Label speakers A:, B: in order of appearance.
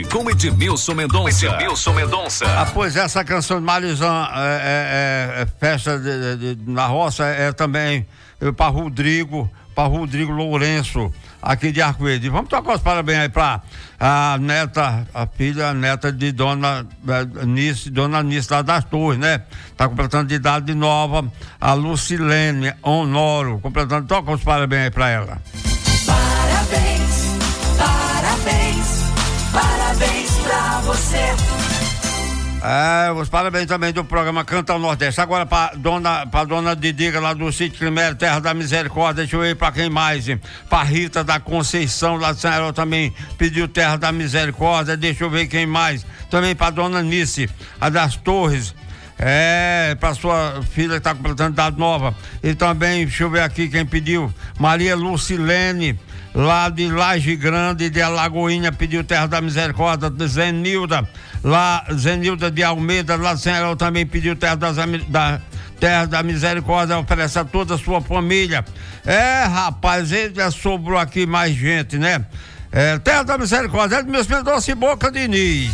A: Com Edmilson Mendonça.
B: Pois essa canção de Marizão festa na roça é também para Rodrigo Lourenço, aqui de Arco-Verde. Vamos tocar os parabéns aí pra a neta de Dona Nice lá das Torres, né? Tá completando de idade nova, a Lucilene Honoro, completando, toca os parabéns aí pra ela.
C: Parabéns pra você.
B: Os parabéns também do programa Canta ao Nordeste. Agora pra dona Didiga lá do Sítio Climério, Terra da Misericórdia. Deixa eu ir pra quem mais, hein? Pra Rita da Conceição lá de Sanaró também pediu Terra da Misericórdia. Deixa eu ver quem mais. Também pra dona Nice, a das Torres. Pra sua filha que tá completando idade nova. E também, deixa eu ver aqui quem pediu, Maria Lucilene, lá de Laje Grande, de Alagoinha, pediu Terra da Misericórdia. Zenilda de Almeida, lá de Senhor, também pediu Terra da Misericórdia, oferece a toda a sua família. Rapaz, ele já sobrou aqui mais gente, né? Terra da Misericórdia, é de meus filhos, Doce Boca Diniz.